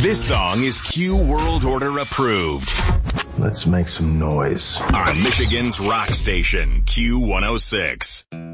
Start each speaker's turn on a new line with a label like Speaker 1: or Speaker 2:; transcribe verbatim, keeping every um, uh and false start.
Speaker 1: This song is Q World Order approved.
Speaker 2: Let's make some noise.
Speaker 1: On Michigan's rock station, Q one oh six.